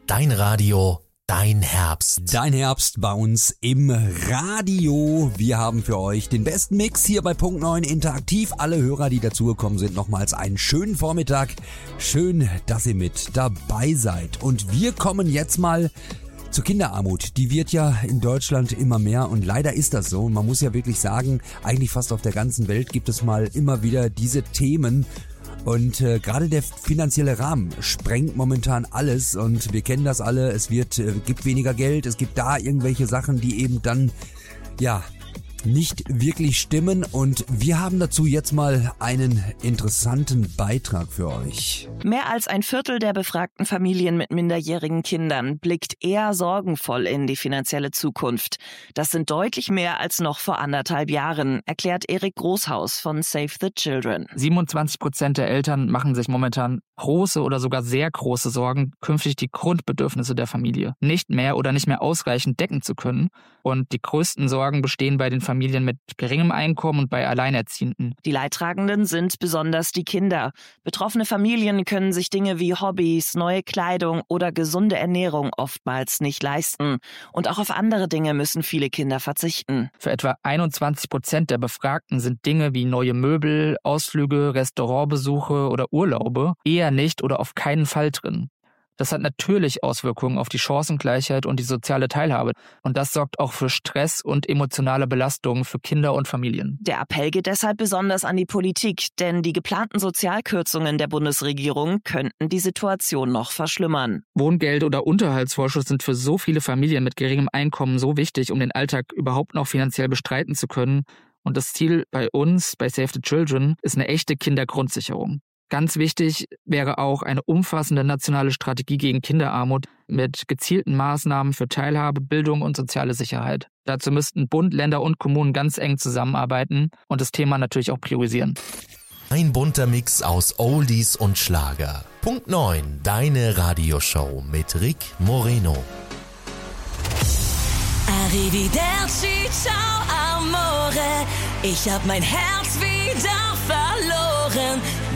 Dein Radio, dein Herbst. Dein Herbst bei uns im Radio. Wir haben für euch den besten Mix hier bei Punkt 9 interaktiv. Alle Hörer, die dazugekommen sind, nochmals einen schönen Vormittag. Schön, dass ihr mit dabei seid. Und wir kommen jetzt mal zur Kinderarmut. Die wird ja in Deutschland immer mehr und leider ist das so. Und man muss ja wirklich sagen, eigentlich fast auf der ganzen Welt gibt es mal immer wieder diese Themen. Und gerade der finanzielle Rahmen sprengt momentan alles und wir kennen das alle, gibt weniger Geld, es gibt da irgendwelche Sachen, die eben dann, nicht wirklich stimmen und wir haben dazu jetzt mal einen interessanten Beitrag für euch. Mehr als ein Viertel der befragten Familien mit minderjährigen Kindern blickt eher sorgenvoll in die finanzielle Zukunft. Das sind deutlich mehr als noch vor 1,5 Jahren, erklärt Erik Großhaus von Save the Children. 27% der Eltern machen sich momentan große oder sogar sehr große Sorgen, künftig die Grundbedürfnisse der Familie nicht mehr oder nicht mehr ausreichend decken zu können. Und die größten Sorgen bestehen bei den Familien mit geringem Einkommen und bei Alleinerziehenden. Die Leidtragenden sind besonders die Kinder. Betroffene Familien können sich Dinge wie Hobbys, neue Kleidung oder gesunde Ernährung oftmals nicht leisten. Und auch auf andere Dinge müssen viele Kinder verzichten. Für etwa 21% der Befragten sind Dinge wie neue Möbel, Ausflüge, Restaurantbesuche oder Urlaube eher nicht oder auf keinen Fall drin. Das hat natürlich Auswirkungen auf die Chancengleichheit und die soziale Teilhabe. Und das sorgt auch für Stress und emotionale Belastungen für Kinder und Familien. Der Appell geht deshalb besonders an die Politik, denn die geplanten Sozialkürzungen der Bundesregierung könnten die Situation noch verschlimmern. Wohngeld oder Unterhaltsvorschuss sind für so viele Familien mit geringem Einkommen so wichtig, um den Alltag überhaupt noch finanziell bestreiten zu können. Und das Ziel bei uns, bei Save the Children, ist eine echte Kindergrundsicherung. Ganz wichtig wäre auch eine umfassende nationale Strategie gegen Kinderarmut mit gezielten Maßnahmen für Teilhabe, Bildung und soziale Sicherheit. Dazu müssten Bund, Länder und Kommunen ganz eng zusammenarbeiten und das Thema natürlich auch priorisieren. Ein bunter Mix aus Oldies und Schlager. Punkt 9, deine Radioshow mit Rick Moreno. Arrivederci, ciao amore, ich hab mein Herz wieder verloren.